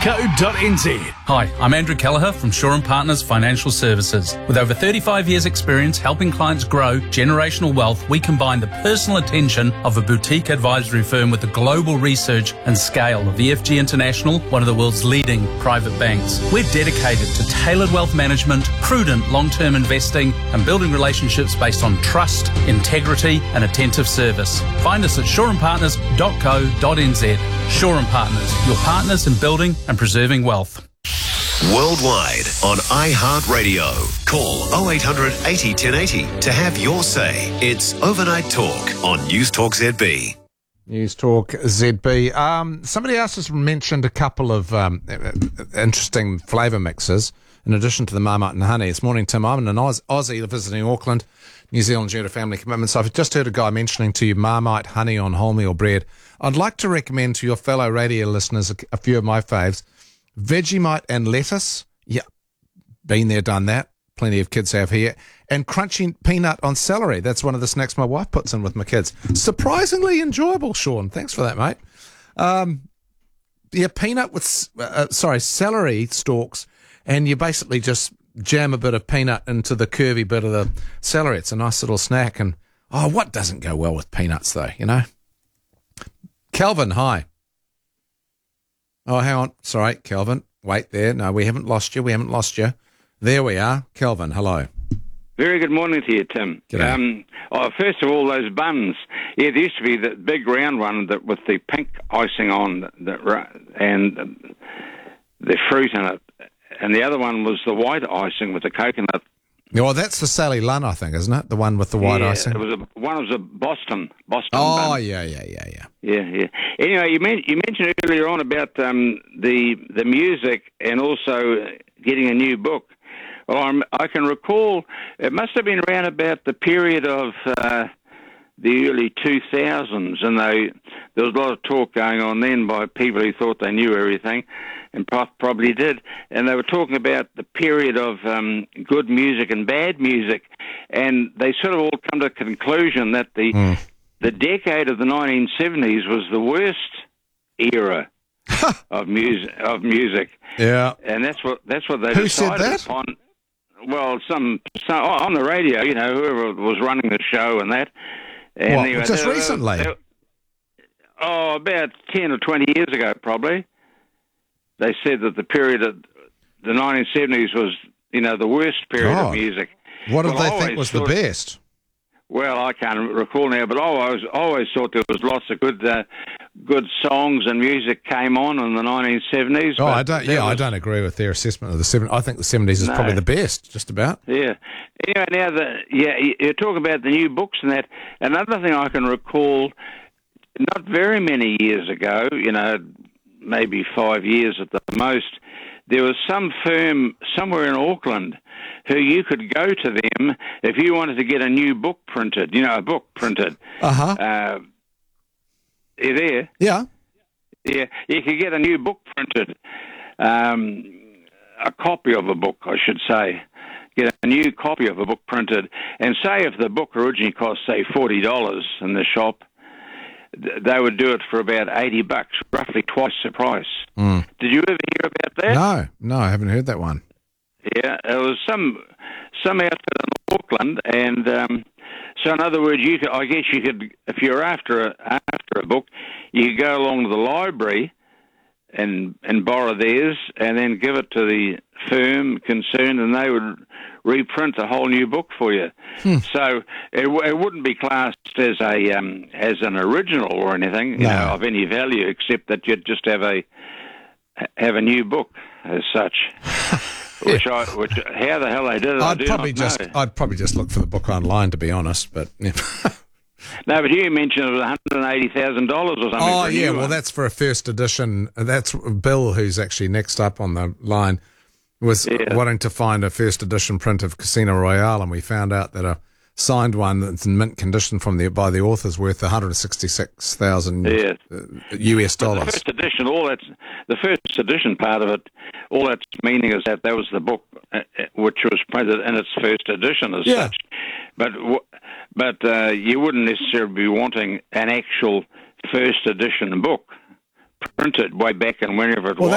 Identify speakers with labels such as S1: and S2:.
S1: Hi, I'm Andrew Kelleher from Shaw & Partners Financial Services. With over 35 years' experience helping clients grow generational wealth, we combine the personal attention of a boutique advisory firm with the global research and scale of EFG International, one of the world's leading private banks. We're dedicated to tailored wealth management, prudent long-term investing, and building relationships based on trust, integrity, and attentive service. Find us at shawandpartners.co.nz. Shaw & Partners, your partners in building and preserving wealth.
S2: Worldwide on iHeartRadio. Call 0800 80 1080 to have your say. It's Overnight Talk on News Talk ZB.
S3: News Talk ZB. Somebody else has mentioned a couple of interesting flavour mixes in addition to the Marmite and Honey. This morning, Tim, I'm an Aussie visiting Auckland, New Zealand due to family commitments. I've just heard a guy mentioning to you Marmite Honey on wholemeal bread. I'd like to recommend to your fellow radio listeners a few of my faves. Vegemite and lettuce. Yeah, been there, done that. Plenty of kids have here. And crunchy peanut on celery. That's one of the snacks my wife puts in with my kids. Surprisingly enjoyable, Sean. Thanks for that, mate. Peanut with, celery stalks, and you basically just jam a bit of peanut into the curvy bit of the celery. It's a nice little snack. And, what doesn't go well with peanuts, though, you know? Kelvin, hi. Oh, hang on. Sorry, Kelvin. Wait there. No, we haven't lost you. There we are. Kelvin, hello.
S4: Very good morning to you, Tim. First of all, those buns. Yeah, there used to be that big round one with the pink icing on and the fruit in it. And the other one was the white icing with the coconut.
S3: Well, that's the Sally Lunn, I think, isn't it? The one with the white icing.
S4: One was a Boston.
S3: Oh,
S4: bun.
S3: Yeah.
S4: Anyway, you mentioned earlier on about the music and also getting a new book. Well, I can recall it must have been around about the period of the early 2000s, and there was a lot of talk going on then by people who thought they knew everything, and probably did, and they were talking about the period of good music and bad music, and they sort of all come to the conclusion that the decade of the 1970s was the worst era of music.
S3: Yeah,
S4: and that's what they
S3: Who
S4: decided
S3: said that?
S4: upon. Well, some on the radio, you know, whoever was running the show and that. And
S3: what,
S4: anyway,
S3: just recently?
S4: About 10 or 20 years ago, probably. They said that the period of the 1970s was, you know, the worst period of music.
S3: What did they think was the best?
S4: Well, I can't recall now, but I always thought there was lots of good songs and music came on in the 1970s.
S3: Oh, I don't agree with their assessment of the 70s. I think the 70s is probably the best, just about.
S4: Yeah. Anyway, now you're talking about the new books and that. Another thing I can recall, not very many years ago, you know, maybe 5 years at the most, there was some firm somewhere in Auckland who you could go to them if you wanted to get a new book printed, you know, a book printed.
S3: Uh-huh.
S4: You there?
S3: Yeah.
S4: Yeah, you could get a new book printed, a copy of a book, I should say. Get a new copy of a book printed, and say if the book originally cost, say, $40 in the shop, they would do it for about $80, roughly twice the price.
S3: Mm.
S4: Did you ever hear about that?
S3: No, I haven't heard that one.
S4: Yeah, it was some outfit in Auckland, and so in other words, I guess you could, if you're after a book, you could go along to the library and borrow theirs, and then give it to the firm concerned, and they would reprint a whole new book for you. So it wouldn't be classed as an original or anything, you know, of any value, except that you'd just have a new book as such. Which how the hell they did it?
S3: I'd probably just look for the book online, to be honest. But yeah.
S4: No, but you mentioned it was $180,000 or something.
S3: Oh yeah, well that's for a first edition. That's Bill, who's actually next up on the line, was wanting to find a first edition print of Casino Royale, and we found out that a signed one that's in mint condition by the author's worth $166,000 US dollars.
S4: The first edition, the first edition part of it, all that's meaning is that was the book which was printed in its first edition as such. But you wouldn't necessarily be wanting an actual first edition book printed way back and whenever it was.